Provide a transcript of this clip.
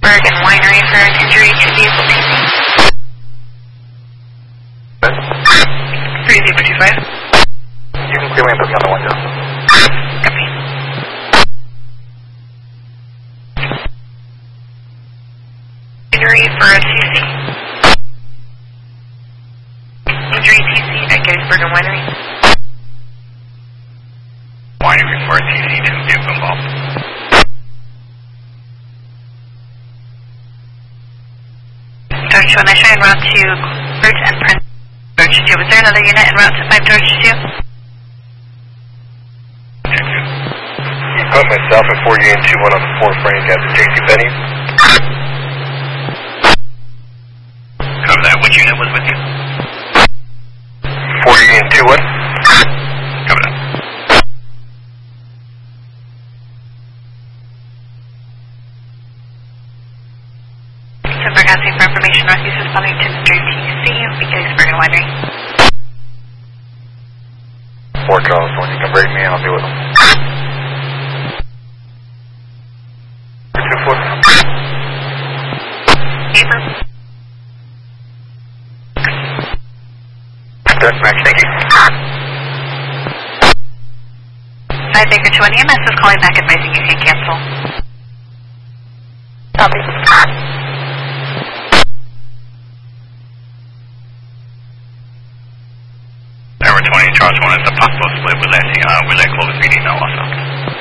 Bergen Winery for an injury to vehicle PC. 3025. You can clearly put me on the window. Copy. Injury for a TC. Injury TC at Gettysburg and Winery. Winery for a TC, 2 vehicle involved. George 1, I show en route to Birch and Prince. George 2, was there another unit en route to 5 George 2? Put myself at 48 and 21 on the 4 frame at the JC venue. Cover that. Which unit was with you? 48 and 21. Cover that. So broadcasting for information, Northeast is Farmington through TC, Gettysburg and Winery. 4 Charles, when you can bring me in, I'll be with them. 2-4. Paper. That's Max, thank you. 5 Baker 2 EMS is calling back advising you can cancel. Copy. Tower 20, Charles 1 is a possible split. We'll let close meeting know also.